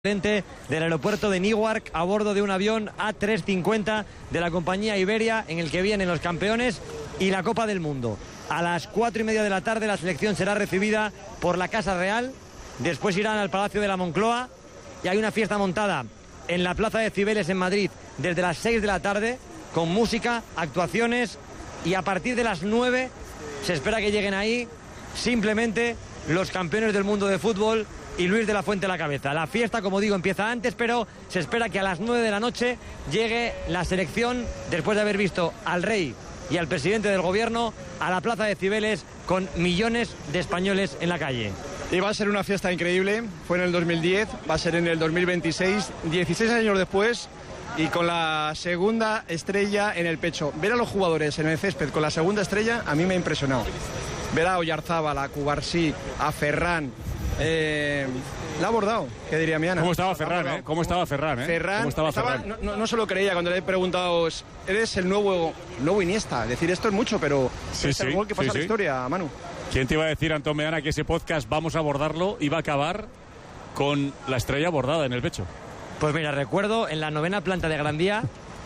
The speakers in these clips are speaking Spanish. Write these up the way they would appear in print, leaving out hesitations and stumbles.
Del aeropuerto de Newark a bordo de un avión A350 de la compañía Iberia, en el que vienen los campeones y la Copa del Mundo. A las 4:30 de la tarde la selección será recibida por la Casa Real, después irán al Palacio de la Moncloa y hay una fiesta montada en la Plaza de Cibeles en Madrid desde las 6 de la tarde con música, actuaciones, y a partir de las 9 se espera que lleguen ahí simplemente los campeones del mundo de fútbol y Luis de la Fuente a la cabeza. La fiesta, como digo, empieza antes, pero se espera que a las 9 de la noche llegue la selección, después de haber visto al rey y al presidente del gobierno, a la Plaza de Cibeles con millones de españoles en la calle. Y va a ser una fiesta increíble. Fue en el 2010, va a ser en el 2026, 16 años después, y con la segunda estrella en el pecho. Ver a los jugadores en el césped con la segunda estrella a mí me ha impresionado. Ver a Oyarzábal, a Cubarsí, a Ferran. La ha abordado, ¿qué diría mi Ana? ¿Cómo estaba Ferran, ¿Cómo estaba Ferran, Ferran, no se lo creía cuando le he preguntado, eres el nuevo Iniesta. Decir esto es mucho, pero es el gol que pasa a la historia, Manu. ¿Quién te iba a decir, Antón Meana, que ese podcast vamos a abordarlo iba a acabar con la estrella bordada en el pecho? Pues mira, recuerdo en la 9ª planta de Gran Vía,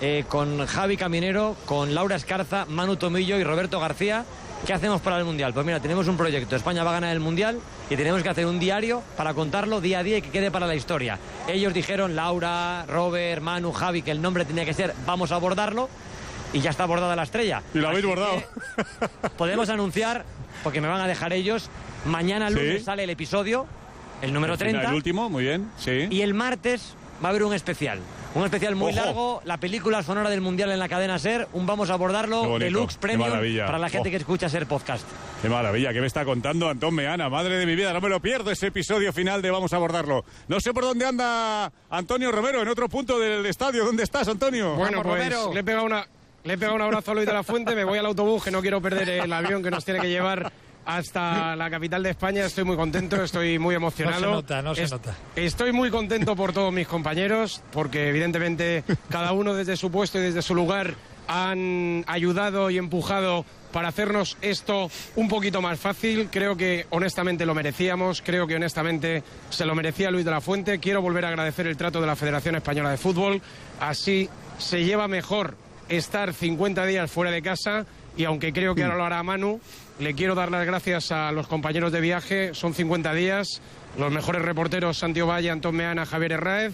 con Javi Caminero, con Laura Escarza, Manu Tomillo y Roberto García. ¿Qué hacemos para el Mundial? Pues mira, tenemos un proyecto. España va a ganar el Mundial y tenemos que hacer un diario para contarlo día a día y que quede para la historia. Ellos dijeron, Laura, Robert, Manu, Javi, que el nombre tenía que ser Vamos a abordarlo, y ya está abordada la estrella. Y lo habéis bordado. Podemos anunciar, porque me van a dejar ellos, mañana lunes sale el episodio, el número 30. El último, muy bien, sí. Y el martes va a haber un especial muy largo, la película sonora del Mundial en la cadena SER, un Vamos a abordarlo, deluxe premium para la gente que escucha SER Podcast. Qué maravilla, ¿qué me está contando Antón Meana? Madre de mi vida, no me lo pierdo ese episodio final de Vamos a abordarlo. No sé por dónde anda Antonio Romero, en otro punto del estadio. ¿Dónde estás, Antonio? Bueno, pues Romero. Le he pegado un abrazo a Luis de la Fuente, me voy al autobús, que no quiero perder el avión que nos tiene que llevar hasta la capital de España. Estoy muy contento, estoy muy emocionado. No se nota. Estoy muy contento por todos mis compañeros, porque evidentemente cada uno desde su puesto y desde su lugar han ayudado y empujado para hacernos esto un poquito más fácil. Creo que honestamente lo merecíamos, creo que honestamente se lo merecía Luis de la Fuente. Quiero volver a agradecer el trato de la Federación Española de Fútbol. Así se lleva mejor estar 50 días fuera de casa, y aunque creo que ahora lo hará Manu, le quiero dar las gracias a los compañeros de viaje. Son 50 días, los mejores reporteros, Santi Ovalle, Antón Meana, Javier Herráez,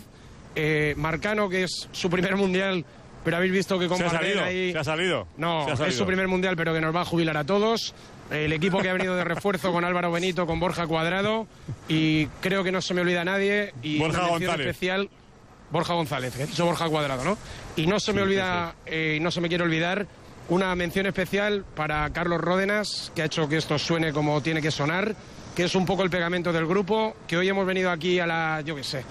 Marcano, que es su primer mundial, pero habéis visto que comparten ahí... Se ha salido. No, es su primer mundial, pero que nos va a jubilar a todos. El equipo que ha venido de refuerzo con Álvaro Benito, con Borja Cuadrado, y creo que no se me olvida nadie. Y Borja González. Especial, Borja González, que ha dicho Borja Cuadrado, ¿no? Y no se me olvida, no se me quiere olvidar, una mención especial para Carlos Ródenas, que ha hecho que esto suene como tiene que sonar, que es un poco el pegamento del grupo, que hoy hemos venido aquí a las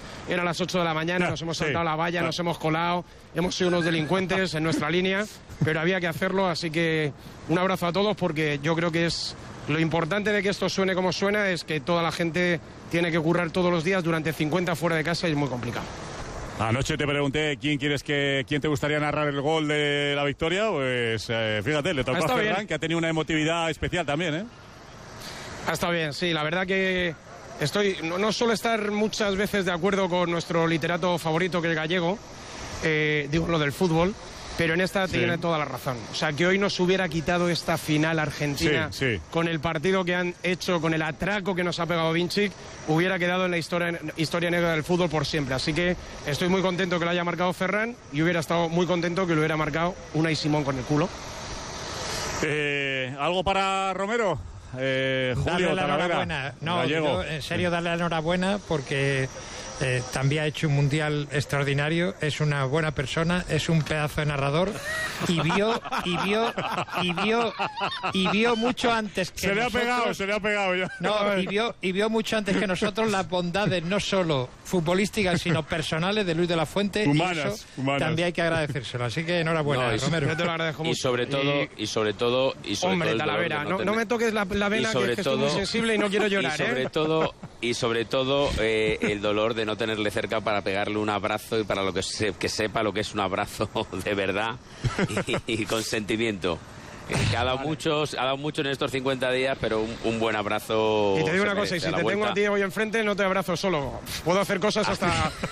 8 de la mañana, nos hemos saltado la valla, nos hemos colado, hemos sido unos delincuentes en nuestra línea, pero había que hacerlo, así que un abrazo a todos, porque yo creo que es lo importante de que esto suene como suena, es que toda la gente tiene que currar todos los días durante 50 fuera de casa y es muy complicado. Anoche te pregunté quién te gustaría narrar el gol de la victoria, pues fíjate, le tocó a Ferran, bien, que ha tenido una emotividad especial también, ¿eh? Ha estado bien, sí, la verdad que no suelo estar muchas veces de acuerdo con nuestro literato favorito, que es Gallego, digo lo del fútbol, pero en esta tiene toda la razón. O sea, que hoy nos hubiera quitado esta final argentina con el partido que han hecho, con el atraco que nos ha pegado Vinicic, hubiera quedado en la historia negra del fútbol por siempre. Así que estoy muy contento que lo haya marcado Ferran, y hubiera estado muy contento que lo hubiera marcado Unai Simón con el culo. ¿Algo para Romero? Julio, la enhorabuena. No, yo, en serio, darle la enhorabuena, porque también ha hecho un mundial extraordinario, es una buena persona, es un pedazo de narrador, y vio mucho antes que se le ha pegado ya. No, y vio mucho antes que nosotros las bondades no solo futbolísticas sino personales de Luis de la Fuente, humanas. También hay que agradecérselo, así que enhorabuena, Romero. Yo te lo agradezco mucho. Y sobre todo hombre, Talavera, no me toques la vena, que estoy muy sensible y no quiero llorar, y sobre todo el dolor de no tenerle cerca para pegarle un abrazo, y para que sepa lo que es un abrazo de verdad y con sentimiento. que ha dado mucho en estos 50 días, pero un buen abrazo. Y te digo una cosa, y si te tengo a ti hoy enfrente, no te abrazo solo. Puedo hacer cosas hasta